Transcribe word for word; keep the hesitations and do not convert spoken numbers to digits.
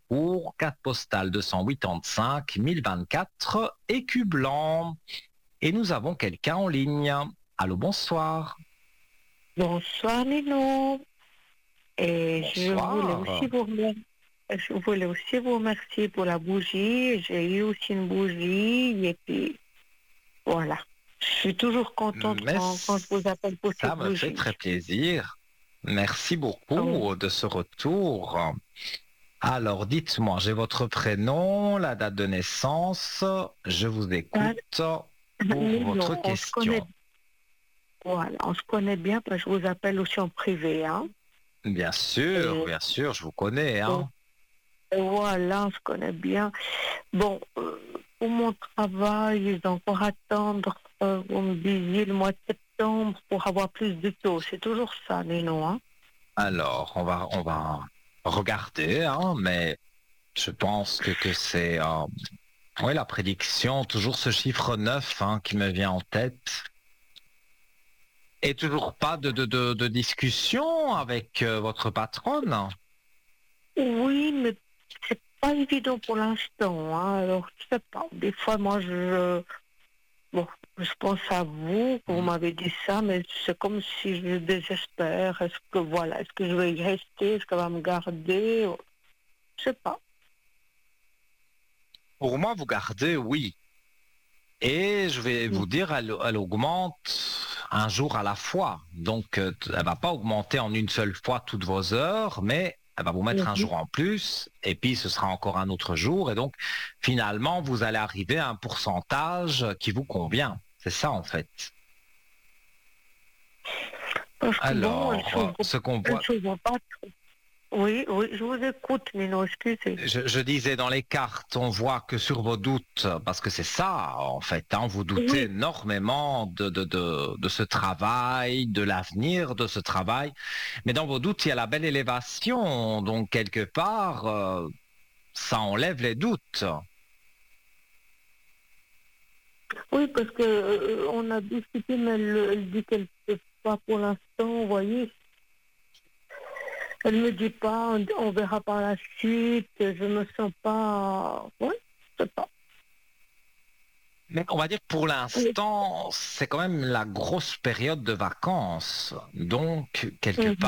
Strasbourg, carte postale deux cent quatre-vingt-cinq mille vingt-quatre, écu blanc. Et nous avons quelqu'un en ligne. Allô, bonsoir. Bonsoir Nino. Et je voulais Bonsoir. aussi vous remercier. Je voulais aussi vous remercier pour la bougie. J'ai eu aussi une bougie et puis voilà. Je suis toujours contente Mais quand, quand je vous appelle pour ça cette me fait bougie. très plaisir. Merci Oh. beaucoup de ce retour. Alors, dites-moi, j'ai votre prénom, la date de naissance. Je vous Ah, écoute pour Nino, votre on se connaît, question. voilà, on se connaît bien parce que je vous appelle aussi en privé, hein. Bien sûr, Et, bien sûr, je vous connais, et- hein. et voilà, on se connaît bien. Bon, euh, pour mon travail, je dois encore attendre, euh, vous me disiez le mois de septembre pour avoir plus de taux. C'est toujours ça, Nino, hein. Alors, on va, on va regarder, hein, mais je pense que, que c'est, euh, oui, la prédiction, toujours ce chiffre neuf, hein, qui me vient en tête. Et toujours pas de, de, de, de discussion avec euh, votre patronne. Oui, mais c'est pas évident pour l'instant, hein. Alors, je sais pas. Des fois, moi, je, bon, je pense à vous, que vous Mhm. m'avez dit ça, mais c'est comme si je désespère. Est-ce que, voilà, est-ce que je vais y rester? Est-ce qu'elle va me garder? Je sais pas. Pour moi, vous gardez, oui. Et je vais vous dire, elle, elle augmente un jour à la fois. Donc, euh, elle va pas augmenter en une seule fois toutes vos heures, mais elle va vous mettre un Mhm. jour en plus, et puis ce sera encore un autre jour. Et donc, finalement, vous allez arriver à un pourcentage qui vous convient. C'est ça, en fait. Parce que bon, elle Alors, euh, s'ouvre, ce qu'on elle voit, s'ouvre pas trop. Oui, oui, je vous écoute, Nino, excusez. je, je disais dans les cartes, on voit que sur vos doutes, parce que c'est ça, en fait, hein, vous doutez Oui, énormément de, de, de, de ce travail, de l'avenir de ce travail. Mais dans vos doutes, il y a la belle élévation. Donc, quelque part, euh, ça enlève les doutes. oui, parce que euh, on a discuté, mais elle, elle dit qu'elle ne peut pas pour l'instant, vous voyez. Elle me dit pas, on, on verra par la suite, je me sens pas. Oui, je sais pas. Mais on va dire que pour Oui. l'instant, c'est quand même la grosse période de vacances. Donc, quelque Mhm.